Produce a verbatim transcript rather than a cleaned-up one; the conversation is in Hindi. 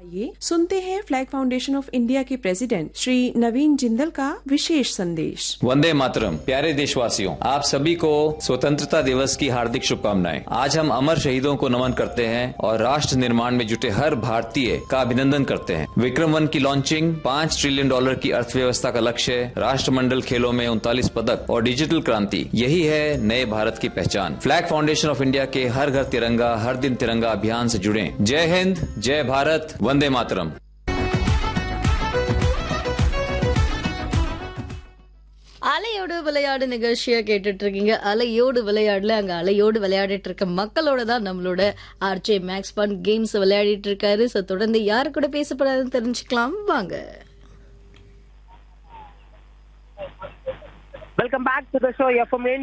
ये सुनते हैं फ्लैग फाउंडेशन ऑफ इंडिया के प्रेसिडेंट श्री नवीन जिंदल का विशेष संदेश। वंदे मातरम। प्यारे देशवासियों, आप सभी को स्वतंत्रता दिवस की हार्दिक शुभकामनाएं। आज हम अमर शहीदों को नमन करते हैं और राष्ट्र निर्माण में जुटे हर भारतीय का अभिनंदन करते हैं। विक्रम वन की लॉन्चिंग, पाँच ट्रिलियन डॉलर की अर्थव्यवस्था का लक्ष्य, राष्ट्रमंडल खेलों में उनतालीस पदक और डिजिटल क्रांति, यही है नए भारत की पहचान। फ्लैग फाउंडेशन ऑफ इंडिया के हर घर तिरंगा हर दिन तिरंगा अभियान से जुड़े। जय हिंद, जय भारत, वंदे मातरम। அலையோடு விளையாடு நிகழ்ச்சியை கேட்டுட்டு இருக்கீங்க. அலையோடு விளையாடல அங்க அலையோடு விளையாடிட்டு இருக்க மக்களோட தான் நம்மளோட ஆர்ஜே மேக்ஸ் பன் கேம்ஸ் விளையாடிட்டு இருக்காரு. சோ தொடர்ந்து யாரு கூட பேசப்படாதுன்னு தெரிஞ்சுக்கலாம் வாங்க. Welcome back to the show FM